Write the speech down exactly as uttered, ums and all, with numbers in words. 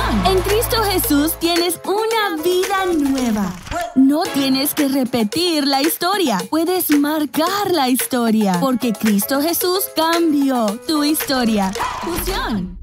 Fusión. En Cristo Jesús tienes una vida nueva. No tienes que repetir la historia. Puedes marcar la historia. Porque Cristo Jesús cambió tu historia. Fusión.